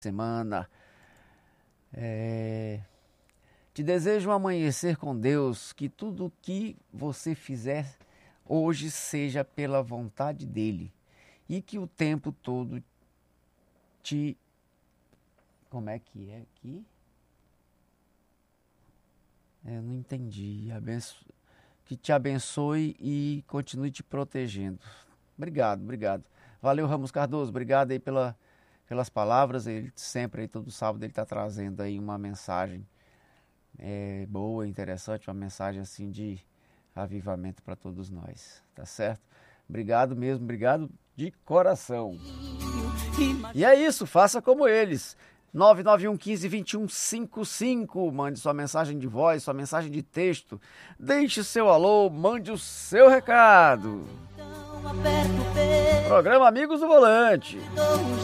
semana. Te desejo um amanhecer com Deus, que tudo o que você fizer hoje seja pela vontade dele e que o tempo todo te... Como é que é aqui? Eu não entendi. Que te abençoe e continue te protegendo. Obrigado. Valeu, Ramos Cardoso. Obrigado aí pelas palavras. Ele sempre, aí, todo sábado, ele está trazendo aí uma mensagem boa, interessante, uma mensagem assim de avivamento para todos nós. Tá certo? Obrigado mesmo, obrigado de coração. E é isso, faça como eles. 991 15 21 55, mande sua mensagem de voz, sua mensagem de texto, deixe seu alô, mande o seu recado. Programa Amigos do Volante.